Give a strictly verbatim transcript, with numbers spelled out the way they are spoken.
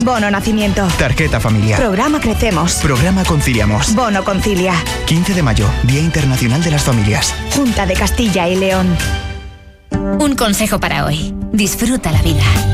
Bono nacimiento. Tarjeta familiar. Programa Crecemos. Programa Conciliamos. Bono Concilia. quince de mayo, Día Internacional de las Familias. Junta de Castilla y León. Un consejo para hoy. Disfruta la vida.